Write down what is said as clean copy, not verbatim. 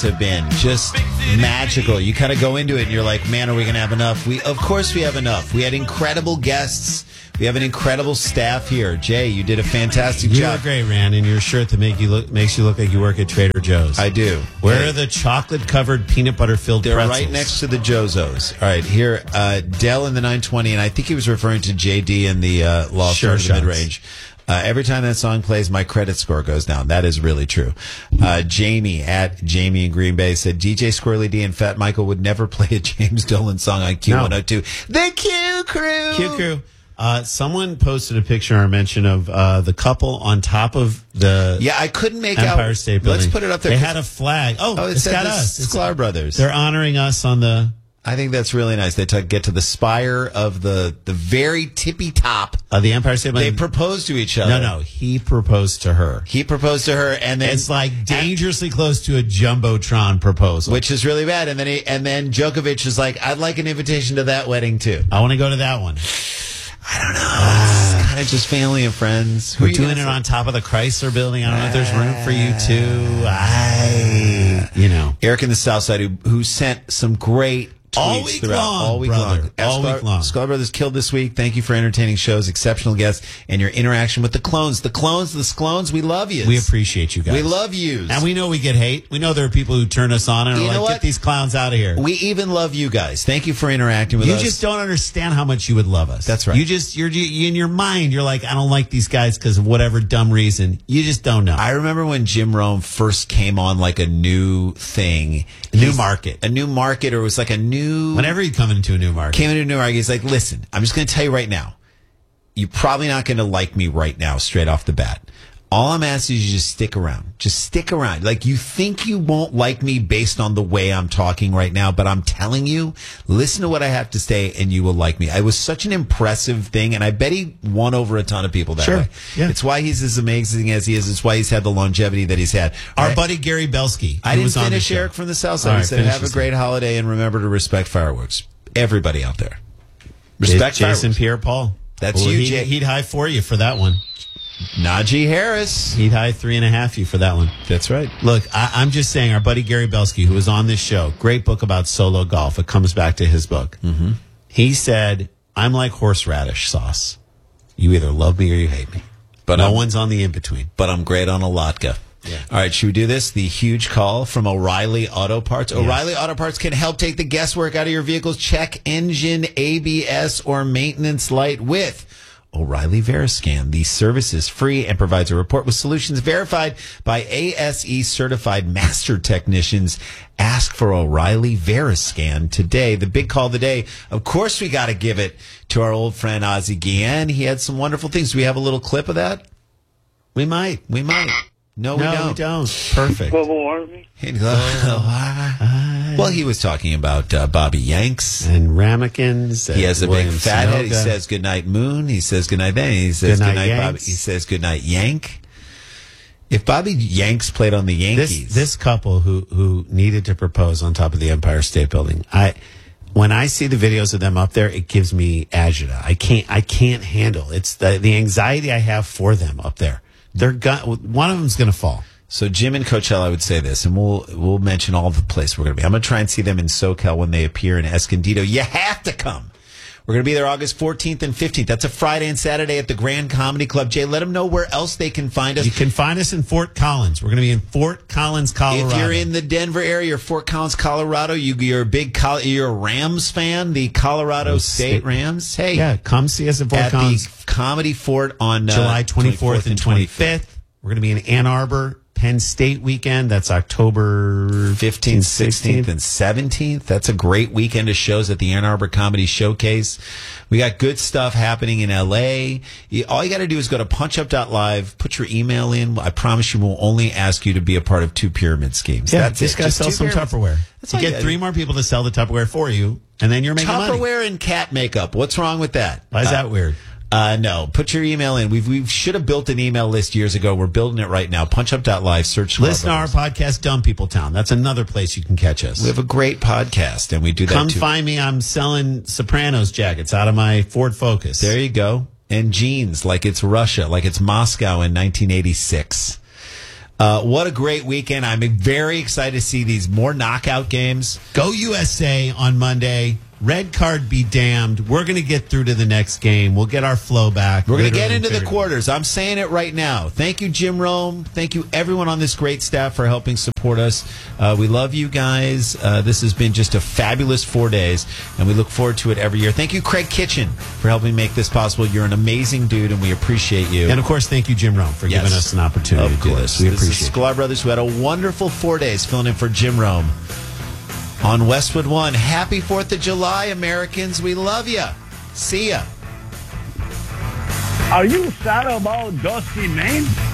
have been just magical. You kind of go into it and you're like, man, are we going to have enough? Of course we have enough. We had incredible guests. We have an incredible staff here. Jay, you did a fantastic job. You look great, Rand, in your shirt that makes you look like you work at Trader Joe's. I do. Where are the chocolate-covered, peanut butter-filled They're pretzels? right next to the Jozos. All right, here, Dell in the 920, and I think he was referring to JD in the Lost Sure Art of the Mid-Range. Every time that song plays, my credit score goes down. That is really true. Jamie in Green Bay said DJ Squirrely D and Fat Michael would never play a James Dolan song on Q102. No. The Q Crew. Q Crew. Someone posted a picture or mention of the couple on top of the I couldn't make Empire out. State Building. Let's put it up there. They had a flag. It's got us. It's Sklar Brothers. They're honoring us on the... I think that's really nice. They get to the spire of the very tippy top of the Empire State Building. They proposed to each other. No, he proposed to her. And then it's like dangerously close to a jumbotron proposal, which is really bad. And then Djokovic is like, "I'd like an invitation to that wedding too. I want to go to that one." I don't know. It's kind of just family and friends. We're doing it on top of the Chrysler Building. I don't know if there's room for you too. Eric in the South Side who sent some great tweets all week long. Sklar Brothers killed this week. Thank you for entertaining shows, exceptional guests, and your interaction with the clones. The Sklones, we love you. We appreciate you guys. We love you. And we know we get hate. We know there are people who turn us on and are like, get these clowns out of here. We even love you guys. Thank you for interacting with us. You just don't understand how much you would love us. That's right. You're in your mind, you're like, I don't like these guys because of whatever dumb reason. You just don't know. I remember when Jim Rome first came on like a new thing. A new market, or it was like a new... Whenever he'd come into a new market. He's like, listen, I'm just going to tell you right now. You're probably not going to like me right now, straight off the bat. All I'm asking is you just stick around. Just stick around. Like, you think you won't like me based on the way I'm talking right now, but I'm telling you, listen to what I have to say and you will like me. It was such an impressive thing, and I bet he won over a ton of people that way. Yeah. It's why he's as amazing as he is. It's why he's had the longevity that he's had. Our buddy Gary Belsky. I didn't finish Eric from the South Side. He said, have a great holiday and remember to respect fireworks. Everybody out there. Respect Jason Pierre-Paul. That's you, Jay. He'd high for you for that one. Najee Harris. He'd high 3.5 you for that one. That's right. Look, I'm just saying, our buddy Gary Belsky, who was on this show, great book about solo golf. It comes back to his book. Mm-hmm. He said, I'm like horseradish sauce. You either love me or you hate me. But no one's on the in-between. But I'm great on a latke. Yeah. All right, should we do this? The huge call from O'Reilly Auto Parts. Yes. O'Reilly Auto Parts can help take the guesswork out of your vehicle's check engine, ABS, or maintenance light with O'Reilly Veriscan. The service is free and provides a report with solutions verified by ASE certified master technicians. Ask for O'Reilly Veriscan today. The big call of the day, of course, we got to give it to our old friend Ozzie Guillen. He had some wonderful things. Do we have a little clip of that? We might. No, we don't. Perfect. Well, he was talking about Bobby Yanks and ramekins. He has a big fat head. He says goodnight Moon. He says goodnight Ben. He says goodnight Bobby. He says goodnight Yank. If Bobby Yanks played on the Yankees, this couple who needed to propose on top of the Empire State Building, when I see the videos of them up there, it gives me agita. I can't handle it's the anxiety I have for them up there. One of them's going to fall. So Jim and Coachella, I would say this, and we'll mention all the places we're going to be. I'm going to try and see them in SoCal when they appear in Escondido. You have to come. We're going to be there August 14th and 15th. That's a Friday and Saturday at the Grand Comedy Club. Jay, let them know where else they can find us. You can find us in Fort Collins. We're going to be in Fort Collins, Colorado. If you're in the Denver area or Fort Collins, Colorado, you're a Rams fan, the Colorado State Rams. Hey, yeah, come see us in Fort Collins. The Comedy Fort on July 24th and 25th. We're going to be in Ann Arbor. Penn State weekend, that's October 15th, 16th, and 17th. That's a great weekend of shows at the Ann Arbor Comedy Showcase. We got good stuff happening in L.A. All you got to do is go to punchup.live, put your email in. I promise you we'll only ask you to be a part of 2 pyramid schemes. Yeah, this guy sells some Tupperware. You get 3 more people to sell the Tupperware for you, and then you're making money. Tupperware and cat makeup. What's wrong with that? Why is that weird? No, put your email in. We should have built an email list years ago. We're building it right now. Punchup.live, search. Listen to our podcast, Dumb People Town. That's another place you can catch us. We have a great podcast, and we do that too. Come find me. I'm selling Sopranos jackets out of my Ford Focus. There you go. And jeans, like it's Russia, like it's Moscow in 1986. What a great weekend. I'm very excited to see these more knockout games. Go USA on Monday. Red card be damned. We're going to get through to the next game. We'll get our flow back. We're going to get into the quarters. I'm saying it right now. Thank you, Jim Rome. Thank you, everyone on this great staff, for helping support us. We love you guys. This has been just a fabulous 4 days, and we look forward to it every year. Thank you, Craig Kitchen, for helping make this possible. You're an amazing dude, and we appreciate you. And, of course, thank you, Jim Rome, for giving us an opportunity to do this. We appreciate it. This is Sklar Brothers, who had a wonderful 4 days filling in for Jim Rome on Westwood One. Happy 4th of July, Americans. We love you. See ya. Are you sad about Dusty Maine?